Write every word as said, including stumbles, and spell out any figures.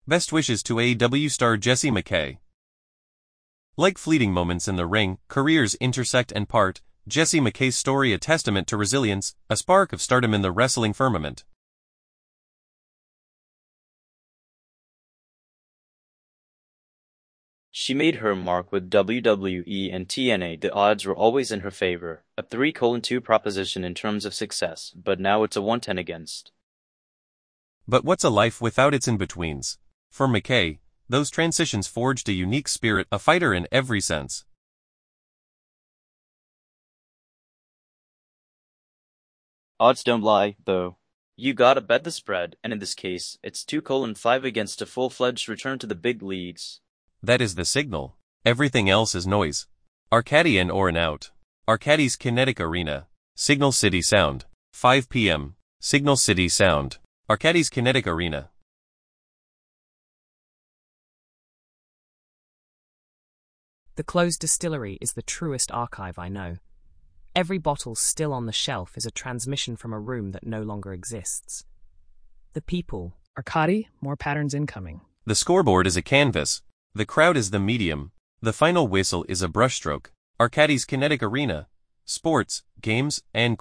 Best wishes to A E W star Jessie McKay. Like fleeting moments in the ring, careers intersect and part, Jessie McKay's story a testament to resilience, a spark of stardom in the wrestling firmament. She made her mark with W W E and T N A. The odds were always in her favor. A three colon two proposition in terms of success, but now it's a one ten against. But what's a life without its in-betweens? For McKay, those transitions forged a unique spirit, a fighter in every sense. Odds don't lie, though. You gotta bet the spread, and in this case, it's two colon five against a full-fledged return to the big leagues. That is the signal. Everything else is noise. Arcadian or an out. Arcadie's Kinetic Arena. Signal City Sound. five p m Signal City Sound. Arcadie's Kinetic Arena. The closed distillery is the truest archive I know. Every bottle still on the shelf is a transmission from a room that no longer exists. The people. Arcadie, more patterns incoming. The scoreboard is a canvas. The crowd is the medium. The final whistle is a brushstroke. Arcadie's Kinetic Arena. Sports, games, and